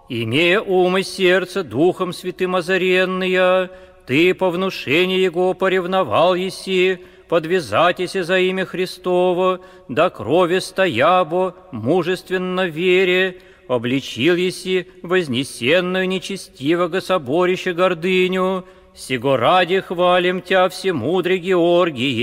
Имея ум и сердце Духом Святым озаренные, Ты по внушению Его поревновал еси, подвязатися за имя Христово, до крови стоябо, мужественно вере, обличил еси вознесенную нечестивого соборище гордыню, сего ради хвалим Тя, всемудрый Георгий,